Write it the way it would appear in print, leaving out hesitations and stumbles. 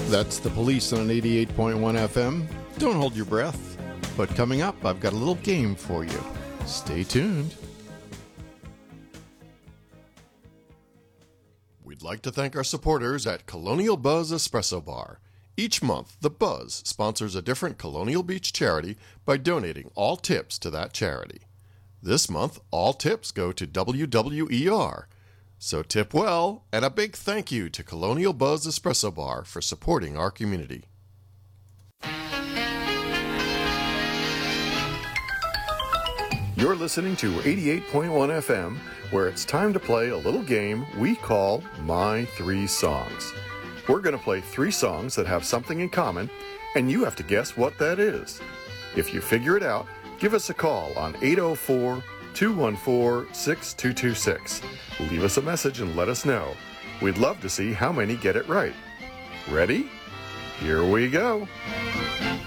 That's The Police on 88.1 FM. Don't hold your breath. But coming up, I've got a little game for you. Stay tuned. We'd like to thank our supporters at Colonial Buzz Espresso Bar. Each month, the Buzz sponsors a different Colonial Beach charity by donating all tips to that charity. This month, all tips go to WWER. So tip well, and a big thank you to Colonial Buzz Espresso Bar for supporting our community. You're listening to 88.1 FM, where it's time to play a little game we call My Three Songs. We're going to play 3 songs that have something in common, and you have to guess what that is. If you figure it out, give us a call on 804-214-6226. Leave us a message and let us know. We'd love to see how many get it right. Ready? Here we go.